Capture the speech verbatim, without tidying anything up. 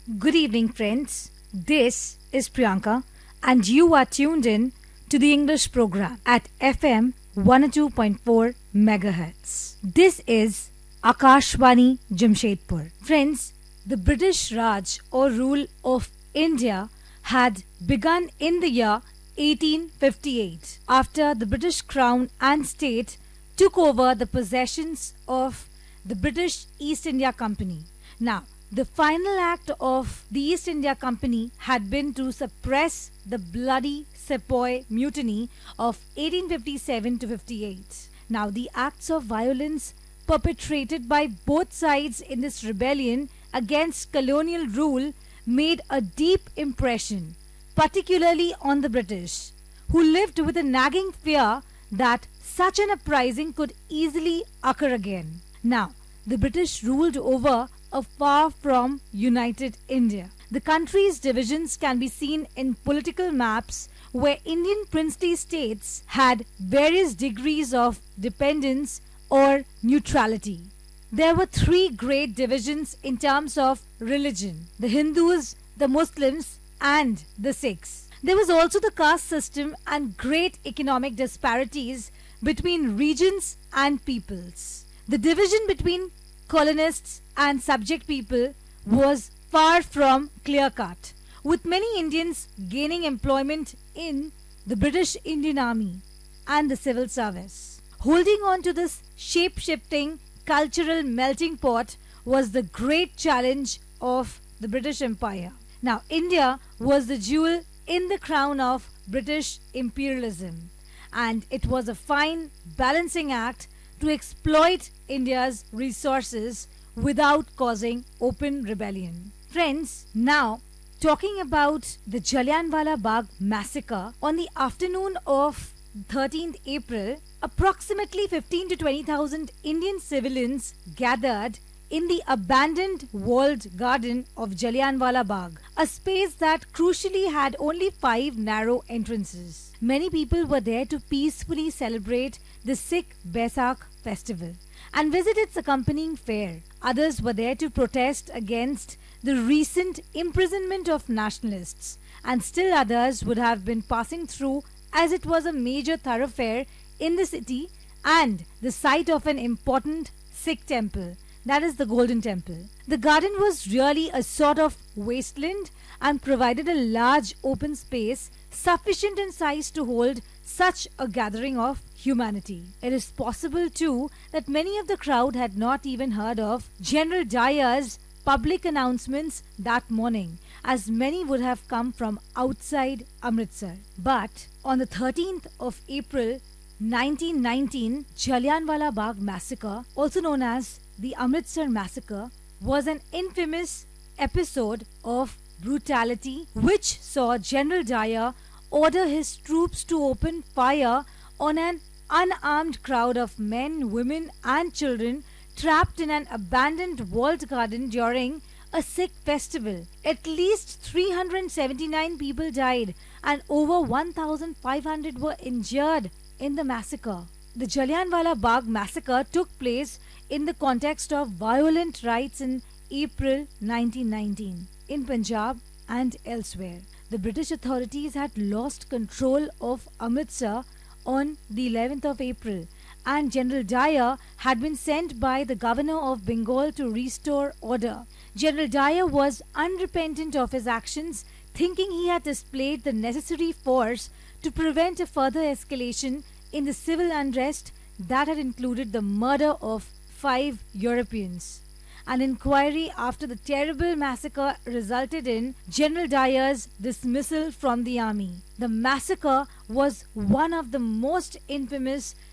Good evening, friends. This is Priyanka, and you are tuned in to the English program at F M one oh two point four megahertz. This is Akashvani Jamshedpur. Friends, the British Raj or rule of India had begun in the year eighteen fifty-eight after the British Crown and State took over the possessions of the British East India Company. Now, the final act of the East India Company had been to suppress the bloody Sepoy Mutiny of eighteen fifty-seven to fifty-eight. Now, the acts of violence perpetrated by both sides in this rebellion against colonial rule made a deep impression, particularly on the British, who lived with a nagging fear that such an uprising could easily occur again. Now, the British ruled over a far from united India. The country's divisions can be seen in political maps where Indian princely states had various degrees of dependence or neutrality. There were three great divisions in terms of religion: the Hindus, the Muslims, and the Sikhs. There was also the caste system and great economic disparities between regions and peoples. The division between colonists and subject people was far from clear-cut, with many Indians gaining employment in the British Indian Army and the civil service. Holding on to this shape-shifting cultural melting pot was the great challenge of the British Empire. Now, India was the jewel in the crown of British imperialism, and it was a fine balancing act to exploit India's resources without causing open rebellion. Friends, now talking about the Jallianwala Bagh massacre, on the afternoon of thirteenth April, approximately fifteen to twenty thousand Indian civilians gathered in the abandoned walled garden of Jallianwala Bagh, a space that crucially had only five narrow entrances. Many people were there to peacefully celebrate the Sikh Baisakh festival and visit its accompanying fair. Others were there to protest against the recent imprisonment of nationalists, and still others would have been passing through as it was a major thoroughfare in the city and the site of an important Sikh temple, that is the Golden Temple. The garden was really a sort of wasteland and provided a large open space sufficient in size to hold such a gathering of humanity. It is possible too that many of the crowd had not even heard of General Dyer's public announcements that morning, as many would have come from outside Amritsar. But on the thirteenth of April nineteen nineteen, Jallianwala Bagh massacre, also known as the Amritsar massacre, was an infamous episode of brutality which saw General Dyer order his troops to open fire on an unarmed crowd of men, women and children trapped in an abandoned walled garden during a Sikh festival. At least three hundred seventy-nine people died and over one thousand five hundred were injured in the massacre. The Jallianwala Bagh massacre took place in the context of violent riots in April nineteen nineteen in Punjab and elsewhere. The British authorities had lost control of Amritsar on the eleventh of April, and General Dyer had been sent by the Governor of Bengal to restore order. General Dyer was unrepentant of his actions, thinking he had displayed the necessary force to prevent a further escalation in the civil unrest that had included the murder of five Europeans. An inquiry after the terrible massacre resulted in General Dyer's dismissal from the army. The massacre was one of the most infamous